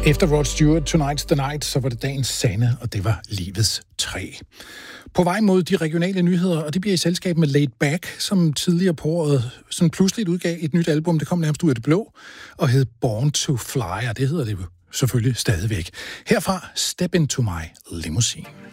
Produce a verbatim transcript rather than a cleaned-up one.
Efter Rod Stewart, Tonight's the Night, så var det dagens sande, og det var livets træ. På vej mod de regionale nyheder, og det bliver i selskab med Laid Back, som tidligere på året sådan pludselig udgav et nyt album, det kom nærmest ud af det blå, og hed Born to Fly, og det hedder det jo selvfølgelig stadigvæk. Herfra Step Into My Limousine.